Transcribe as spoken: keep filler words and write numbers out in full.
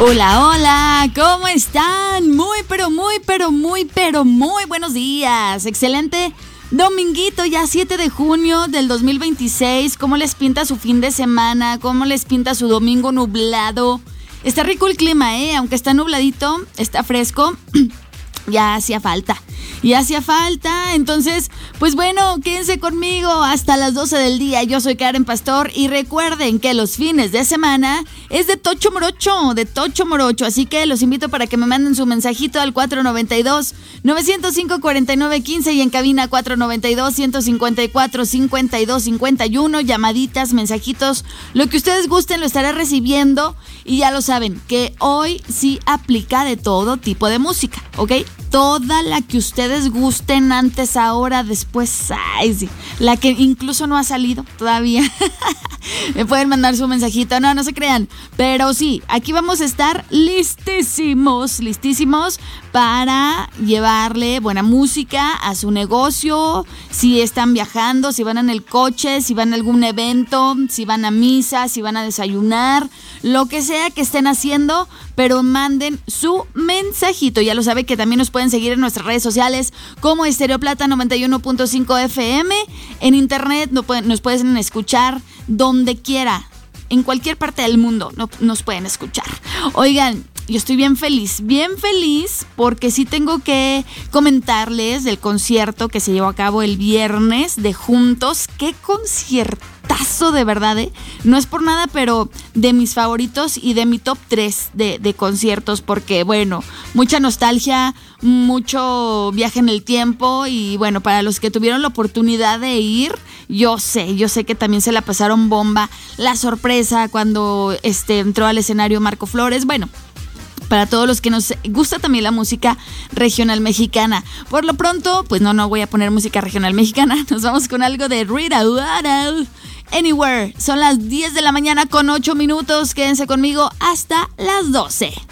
Hola, hola, ¿cómo están? Muy, pero muy, pero muy, pero muy buenos días. Excelente dominguito, ya siete de junio del dos mil veintiséis. ¿Cómo les pinta su fin de semana? ¿Cómo les pinta su domingo nublado? Está rico el clima, ¿eh? Aunque está nubladito, está fresco. Ya hacía falta, ya hacía falta, entonces, pues bueno, quédense conmigo hasta las doce del día. Yo soy Karen Pastor y recuerden que los fines de semana es de Tocho Morocho, de Tocho Morocho, así que los invito para que me manden su mensajito al cuatro noventa y dos, novecientos cinco, cuarenta y nueve quince y en cabina cuatro noventa y dos, ciento cincuenta y cuatro, cincuenta y dos cincuenta y uno, llamaditas, mensajitos, lo que ustedes gusten lo estaré recibiendo y ya lo saben, que hoy sí aplica de todo tipo de música, ¿ok? Toda la que ustedes gusten, antes, ahora, después, ay, sí, la que incluso no ha salido todavía. Me pueden mandar su mensajito, no, no se crean, pero sí, aquí vamos a estar listísimos, listísimos para llevarle buena música a su negocio, si están viajando, si van en el coche, si van a algún evento, si van a misa, si van a desayunar, lo que sea que estén haciendo, pero manden su mensajito. Ya lo sabe que también nos pueden seguir en nuestras redes sociales como Estéreo Plata noventa y uno punto cinco F M. En internet nos pueden escuchar donde quiera, en cualquier parte del mundo nos pueden escuchar. Oigan, yo estoy bien feliz, bien feliz porque sí tengo que comentarles del concierto que se llevó a cabo el viernes de Juntos. ¡Qué conciertazo, de verdad! ¿eh? No es por nada, pero de mis favoritos y de mi top tres de, de conciertos porque, bueno, mucha nostalgia, mucho viaje en el tiempo y, bueno, para los que tuvieron la oportunidad de ir, yo sé, yo sé que también se la pasaron bomba. La sorpresa cuando este, entró al escenario Marco Flores, bueno, para todos los que nos gusta también la música regional mexicana. Por lo pronto, pues no, no voy a poner música regional mexicana. Nos vamos con algo de Rita Ora, Anywhere. Son las diez de la mañana con ocho minutos. Quédense conmigo hasta las doce.